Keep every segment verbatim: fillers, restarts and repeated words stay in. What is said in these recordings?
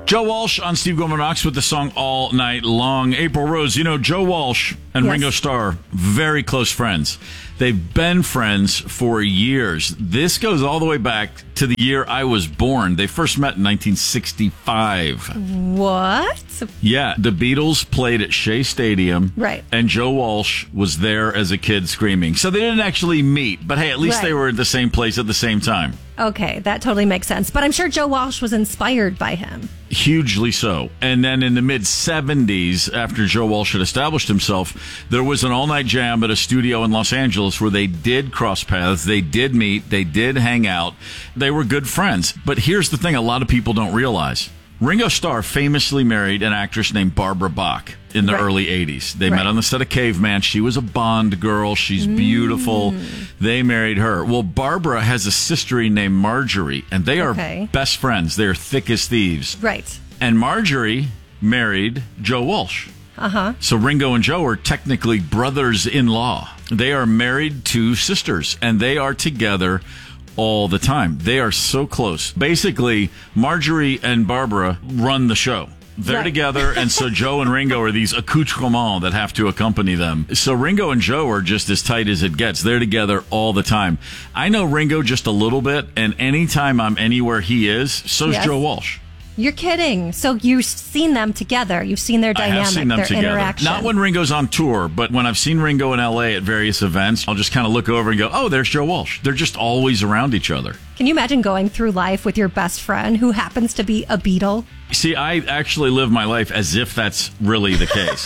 Joe Walsh on Steve Gorman Rocks with the song All Night Long. April Rose, you know, Joe Walsh and Yes. Ringo Starr, very close friends. They've been friends for years. This goes all the way back to the year I was born. They first met in nineteen sixty-five. What? Yeah, the Beatles played at Shea Stadium. Right. And Joe Walsh was there as a kid screaming. So they didn't actually meet, but hey, at least Right. they were at the same place at the same time. Okay, that totally makes sense. But I'm sure Joe Walsh was inspired by him. Hugely so. And then in the mid-seventies, after Joe Walsh had established himself, there was an all-night jam at a studio in Los Angeles where they did cross paths, they did meet, they did hang out, they were good friends. But here's the thing a lot of people don't realize. Ringo Starr famously married an actress named Barbara Bach in the Right. early eighties. They Right. met on the set of Caveman. She was a Bond girl. She's beautiful. They married her. Well, Barbara has a sister named Marjorie, and they are Okay. best friends. They're thick as thieves. Right. And Marjorie married Joe Walsh. Uh-huh. So Ringo and Joe are technically brothers-in-law. They are married to sisters, and they are together all the time. They are so close. Basically, Marjorie and Barbara run the show. They're Right. together, and so Joe and Ringo are these accoutrements that have to accompany them. So Ringo and Joe are just as tight as it gets. They're together all the time. I know Ringo just a little bit, and anytime I'm anywhere he is, so's Yes. Joe Walsh. You're kidding. So you've seen them together. You've seen their dynamic, I have seen them their together. interaction. Not when Ringo's on tour, but when I've seen Ringo in L A at various events, I'll just kind of look over and go, oh, there's Joe Walsh. They're just always around each other. Can you imagine going through life with your best friend who happens to be a Beatle? See, I actually live my life as if that's really the case.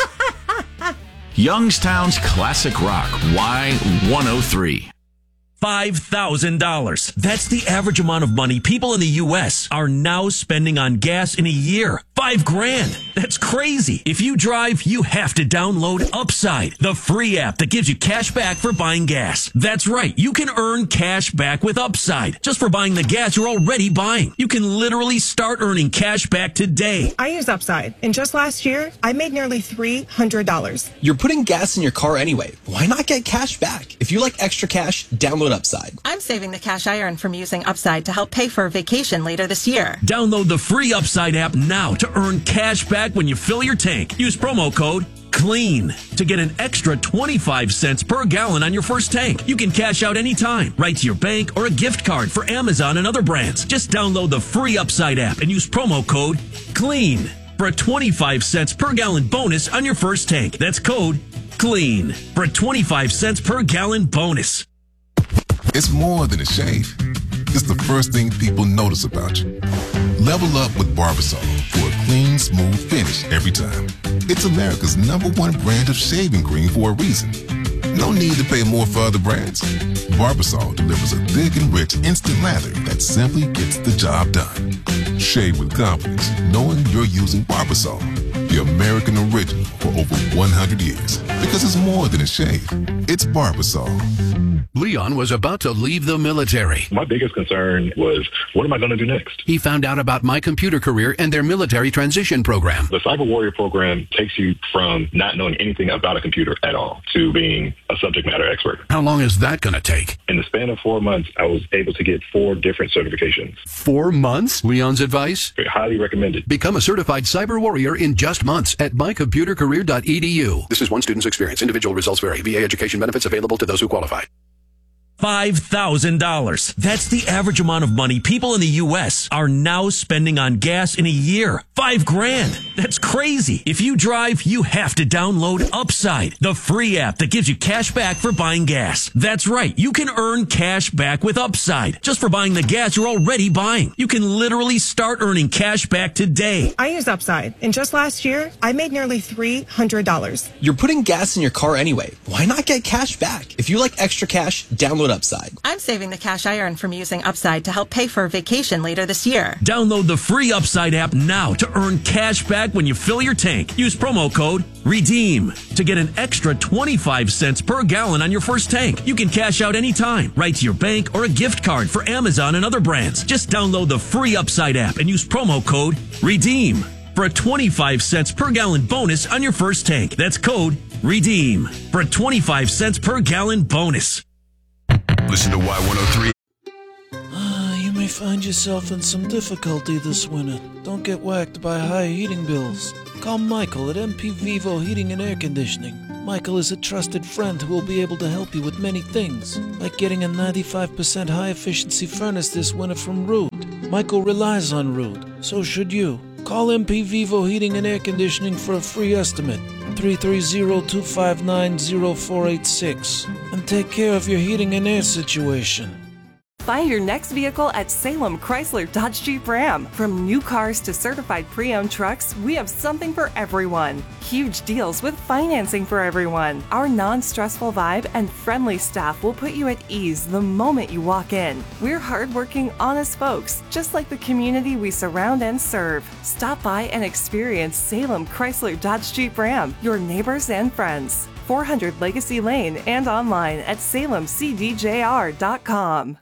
Youngstown's Classic Rock, Y one oh three. five thousand dollars. That's the average amount of money people in the U S are now spending on gas in a year. Five grand. That's crazy. If you drive, you have to download Upside, the free app that gives you cash back for buying gas. That's right. You can earn cash back with Upside just for buying the gas you're already buying. You can literally start earning cash back today. I use Upside, and just last year, I made nearly three hundred dollars. You're putting gas in your car anyway. Why not get cash back? If you like extra cash, download Upside. I'm saving the cash I earn from using Upside to help pay for a vacation later this year. Download the free Upside app now to earn cash back when you fill your tank. Use promo code CLEAN to get an extra twenty-five cents per gallon on your first tank. You can cash out anytime, right to your bank or a gift card for Amazon and other brands. Just download the free Upside app and use promo code CLEAN for a twenty-five cents per gallon bonus on your first tank. That's code CLEAN for a twenty-five cents per gallon bonus. It's more than a shave. It's the first thing people notice about you. Level up with Barbasol for a clean, smooth finish every time. It's America's number one brand of shaving cream for a reason. No need to pay more for other brands. Barbasol delivers a thick and rich instant lather that simply gets the job done. Shave with confidence, knowing you're using Barbasol, the American original for over one hundred years. Because it's more than a shave. It's Barbasol. Leon was about to leave the military. My biggest concern was, what am I going to do next? He found out about My Computer Career and their military transition program. The Cyber Warrior program takes you from not knowing anything about a computer at all to being a subject matter expert. How long is that going to take? In the span of four months, I was able to get four different certifications. Four months? Leon's advice? Highly recommended. Become a certified cyber warrior in just months at my computer career dot e d u. This is one student's experience. Individual results vary. V A education benefits available to those who qualify. five thousand dollars. That's the average amount of money people in the U S are now spending on gas in a year. Five grand. That's crazy. If you drive, you have to download Upside, the free app that gives you cash back for buying gas. That's right. You can earn cash back with Upside just for buying the gas you're already buying. You can literally start earning cash back today. I use Upside, and just last year, I made nearly three hundred dollars. You're putting gas in your car anyway. Why not get cash back? If you like extra cash, download Upside. I'm saving the cash I earn from using Upside to help pay for a vacation later this year. Download the free Upside app now to earn cash back when you fill your tank. Use promo code REDEEM to get an extra twenty-five cents per gallon on your first tank. You can cash out anytime, right to your bank or a gift card for Amazon and other brands. Just download the free Upside app and use promo code REDEEM for a twenty-five cents per gallon bonus on your first tank. That's code REDEEM for a twenty-five cents per gallon bonus. Listen to Y one oh three. Uh, you may find yourself in some difficulty this winter. Don't get whacked by high heating bills. Call Michael at M P Vivo Heating and Air Conditioning. Michael is a trusted friend who will be able to help you with many things, like getting a ninety-five percent high-efficiency furnace this winter from Rude. Michael relies on Rude, so should you. Call M P Vivo Heating and Air Conditioning for a free estimate, three three zero, two five nine, zero four eight six, and take care of your heating and air situation. Find your next vehicle at Salem Chrysler Dodge Jeep Ram. From new cars to certified pre-owned trucks, we have something for everyone. Huge deals with financing for everyone. Our non-stressful vibe and friendly staff will put you at ease the moment you walk in. We're hardworking, honest folks, just like the community we surround and serve. Stop by and experience Salem Chrysler Dodge Jeep Ram, your neighbors and friends. four hundred Legacy Lane and online at salem c d j r dot com.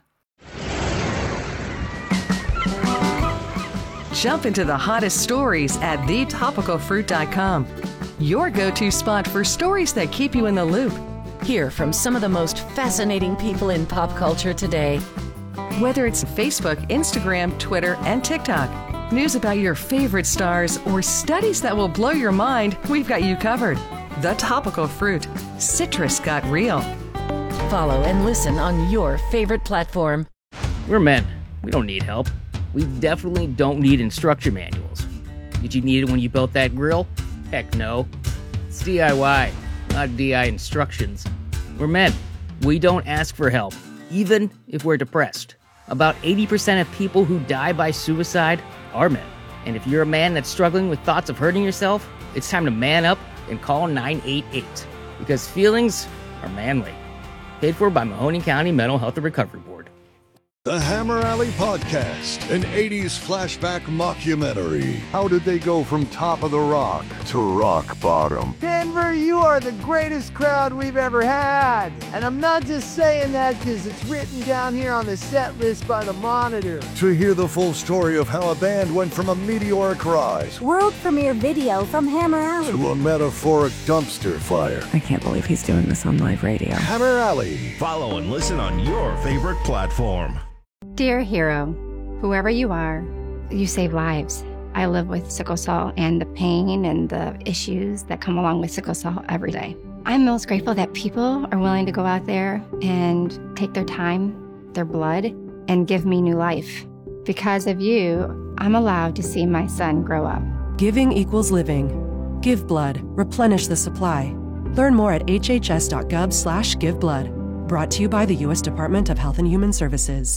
Jump into the hottest stories at the topical fruit dot com. Your go-to spot for stories that keep you in the loop. Hear from some of the most fascinating people in pop culture today. Whether it's Facebook, Instagram, Twitter, and TikTok, news about your favorite stars, or studies that will blow your mind, we've got you covered. The Topical Fruit. Citrus got real. Follow and listen on your favorite platform. We're men. We don't need help. We definitely don't need instruction manuals. Did you need it when you built that grill? Heck no. It's D I Y, not D I instructions. We're men. We don't ask for help, even if we're depressed. About eighty percent of people who die by suicide are men. And if you're a man that's struggling with thoughts of hurting yourself, it's time to man up and call nine eight eight. Because feelings are manly. Paid for by Mahoning County Mental Health and Recovery Board. The Hammer Alley Podcast, an eighties flashback mockumentary. How did they go from top of the rock to rock bottom? Denver, you are the greatest crowd we've ever had. And I'm not just saying that because it's written down here on the set list by the Monitor. To hear the full story of how a band went from a meteoric rise, world premiere video from Hammer Alley, to a metaphoric dumpster fire. I can't believe he's doing this on live radio. Hammer Alley. Follow and listen on your favorite platform. Dear hero, whoever you are, you save lives. I live with sickle cell and the pain and the issues that come along with sickle cell every day. I'm most grateful that people are willing to go out there and take their time, their blood, and give me new life. Because of you, I'm allowed to see my son grow up. Giving equals living. Give blood. Replenish the supply. Learn more at h h s dot gov slash give blood. Brought to you by the U S Department of Health and Human Services.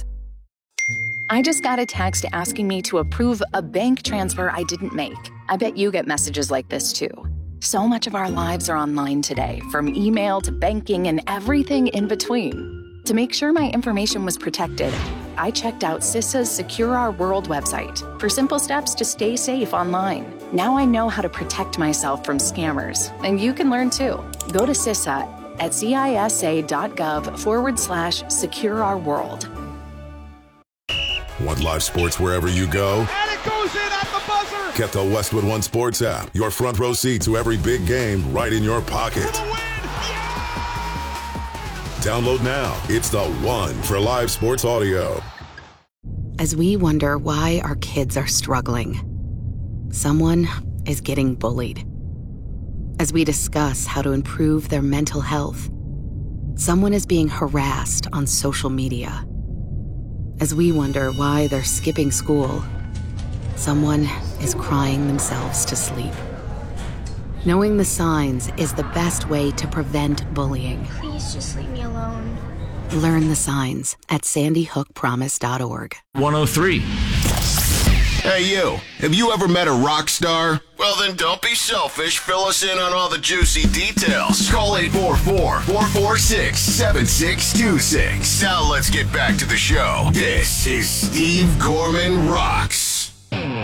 I just got a text asking me to approve a bank transfer I didn't make. I bet you get messages like this too. So much of our lives are online today, from email to banking and everything in between. To make sure my information was protected, I checked out CISA's Secure Our World website for simple steps to stay safe online. Now I know how to protect myself from scammers, and you can learn too. Go to CISA at cisa.gov forward slash secure our world. Want live sports wherever you go? And it goes in at the buzzer! Get the Westwood One Sports app. Your front row seat to every big game right in your pocket. Download now. It's the one for live sports audio. As we wonder why our kids are struggling, someone is getting bullied. As we discuss how to improve their mental health, someone is being harassed on social media. As we wonder why they're skipping school, someone is crying themselves to sleep. Knowing the signs is the best way to prevent bullying. Please just leave me alone. Learn the signs at sandy hook promise dot org. one oh three. Hey, you. Have you ever met a rock star? Well, then don't be selfish. Fill us in on all the juicy details. Call eight four four, four four six, seven six two six. Now let's get back to the show. This is Steve Gorman Rocks.